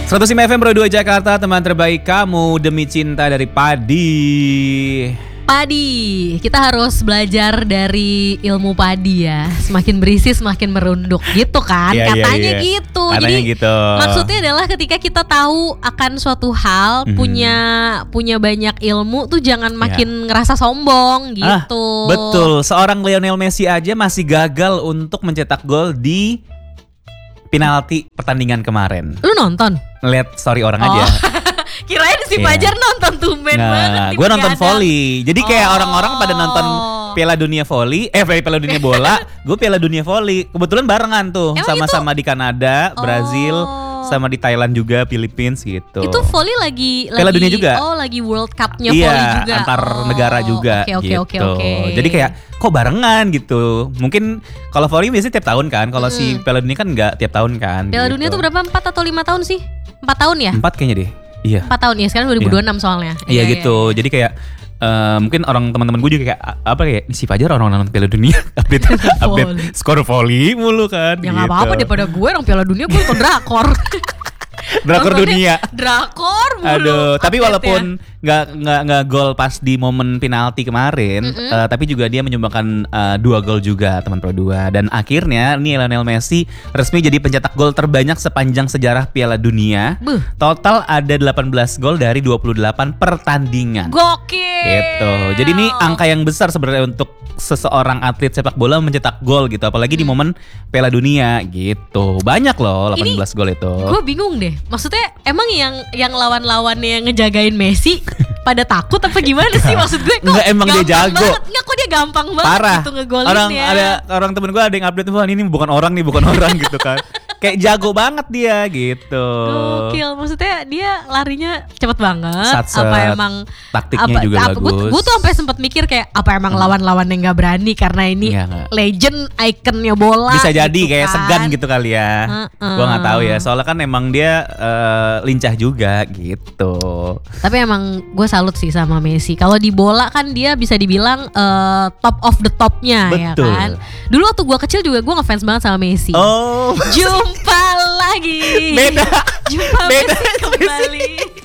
105 FM Pro 2 Jakarta, teman terbaik kamu, demi cinta dari Padi. Padi, kita harus belajar dari ilmu padi ya. Semakin berisi semakin merunduk gitu kan. Katanya gitu. Katanya jadi gitu. Maksudnya adalah ketika kita tahu akan suatu hal, punya banyak ilmu tuh jangan makin ngerasa sombong gitu. Betul, seorang Lionel Messi aja masih gagal untuk mencetak gol di penalti pertandingan kemarin. Lu nonton? Lihat story orang aja. Kirain si Fajar nonton tumben banget. Gue nonton volley. Jadi kayak orang-orang pada nonton Piala Dunia volley, Piala Dunia bola, gue Piala Dunia volley. Kebetulan barengan tuh, sama-sama di Kanada, Brazil, sama di Thailand juga, Philippines gitu. Itu volley lagi Piala Dunia juga. Oh, lagi World Cup-nya volley juga. Iya, antar negara juga Oke. Jadi kayak kok barengan gitu. Mungkin kalau volley biasanya tiap tahun kan. Kalau si Piala Dunia kan enggak tiap tahun kan. Piala Dunia tuh berapa? 4 atau 5 tahun sih? 4 tahun ya? 4 kayaknya deh. Iya. 4 tahun ya, sekarang 2026 soalnya. Iya gitu. Jadi kayak mungkin orang teman-teman gue juga kayak si Fajar orang nonton Piala Dunia update skor volley mulu kan. Ya nggak apa-apa daripada gue orang Piala Dunia gue nonton drakor. Drakor dunia. Drakor mulu. Aduh, tapi walaupun nggak gol pas di momen penalti kemarin, tapi juga dia menyumbangkan 2 gol juga teman Pro 2. Dan akhirnya nih Lionel Messi resmi jadi pencetak gol terbanyak sepanjang sejarah Piala Dunia. Total ada 18 gol dari 28 pertandingan. Gokil. Gitu. Jadi ini angka yang besar sebenarnya untuk seseorang atlet sepak bola mencetak gol gitu, apalagi di momen Piala Dunia gitu. Banyak loh 18 gol itu. Gue bingung deh. Maksudnya emang yang lawan-lawannya yang ngejagain Messi pada takut apa gimana sih? Maksud gue kok Nggak, emang dia jago. Enggak, kok dia gampang banget Parah. gitu ngegolinnya. Ada orang temen gue ada yang update, wah ini bukan orang gitu kan. Kayak jago banget dia gitu. Gokil, maksudnya dia larinya cepet banget. Satset, apa emang taktiknya juga bagus. Gue tuh sampai sempat mikir kayak apa emang lawan-lawan yang nggak berani karena ini legend, ikonnya bola. Bisa jadi gitu kayak kan. segan gitu kali ya. Gue nggak tahu ya. Soalnya kan emang dia lincah juga gitu. Tapi emang gue salut sih sama Messi. Kalau di bola kan dia bisa dibilang top of the topnya. Betul. Ya kan. Dulu waktu gue kecil juga gue ngefans banget sama Messi. Oh. Jumpa lagi. Beda. Jumpa Messi kembali.